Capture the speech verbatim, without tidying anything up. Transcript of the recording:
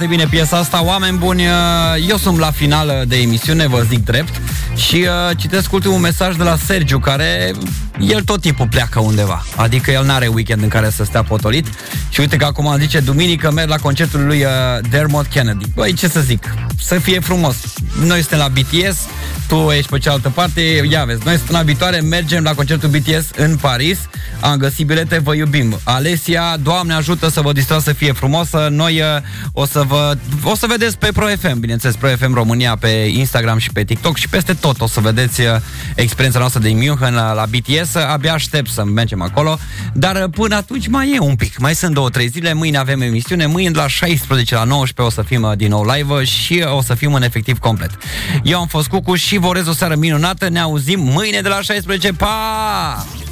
foarte bine piesa asta. Oameni buni, eu sunt la final de emisiune, vă zic drept. Și uh, citesc ultimul mesaj de la Sergiu, care el tot timpul pleacă undeva. Adică el n-are weekend în care să stea potolit. Și uite că acum zice, duminică merg la concertul lui uh, Dermot Kennedy. Băi, ce să zic, să fie frumos. Noi suntem la B T S, tu ești pe cealaltă parte. Ia vezi, noi săptămâna viitoare mergem la concertul B T S în Paris. Am găsit bilete, vă iubim. Alesia, Doamne ajută să vă distrați, să fie frumoasă. Noi uh, o să vă o să vedeți pe Pro F M, bineînțeles, Pro F M România pe Instagram și pe TikTok și peste tot o să vedeți uh, experiența noastră de München la, la B T S. Abia aștept să mergem acolo. Dar uh, până atunci mai e un pic. Mai sunt două, trei zile. Mâine avem emisiune. Mâine la șaisprezece la nouăsprezece o să fim uh, din nou live și uh, o să fim în efectiv complet. Eu am fost Cucu și vă urez o seară minunată. Ne auzim mâine de la șaisprezece. Pa!